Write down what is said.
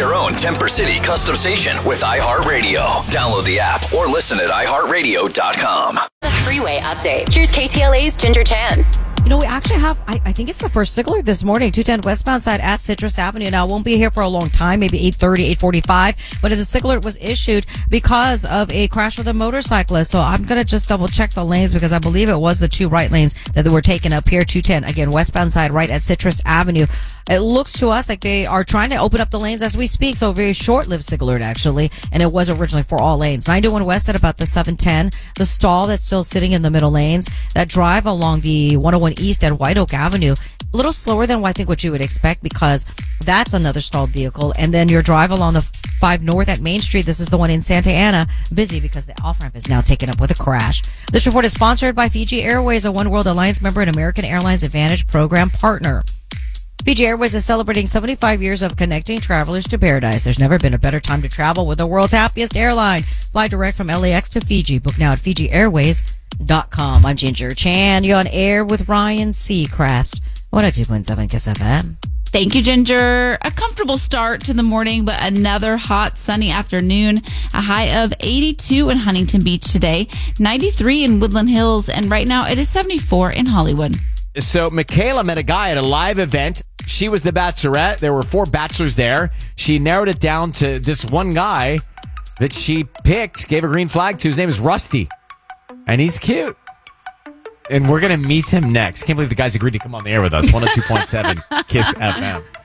your own Temper City custom station with iHeartRadio. Download the app or listen at iHeartRadio.com. The freeway update. Here's KTLA's Ginger Chan. You know, we actually have, I think it's the first signaler this morning, 210 westbound side at Citrus Avenue. Now, it won't be here for a long time, maybe 8:30, 8:45, but the signaler was issued because of a crash with a motorcyclist. So I'm going to just double check the lanes because I believe it was the two right lanes that were taken up here, 210, again, westbound side right at Citrus Avenue. It looks to us like they are trying to open up the lanes as we speak, so a very short-lived signaler actually, and it was originally for all lanes. 921 west at about the 710, the stall that's still sitting in the middle lanes, that drive along the 101 east at White Oak Avenue, a little slower than I think what you would expect because that's another stalled vehicle, and then your drive along the 5 north at Main Street, this is the one in Santa Ana, busy because the off-ramp is now taken up with a crash. This report is sponsored by Fiji Airways, a One World Alliance member and American Airlines Advantage program partner. Fiji Airways is celebrating 75 years of connecting travelers to paradise. There's never been a better time to travel with the world's happiest airline. Fly direct from LAX to Fiji. Book now at FijiAirways.com. I'm Ginger Chan. You're on air with Ryan Seacrest. 102.7 Kiss FM. Thank you, Ginger. A comfortable start to the morning, but another hot, sunny afternoon. A high of 82 in Huntington Beach today, 93 in Woodland Hills, and right now it is 74 in Hollywood. So Michaela met a guy at a live event. She was the bachelorette. There were 4 bachelors there. She narrowed it down to this one guy that she picked, gave a green flag to. His name is Rusty. And he's cute. And we're going to meet him next. Can't believe the guys agreed to come on the air with us. 102.7 Kiss FM.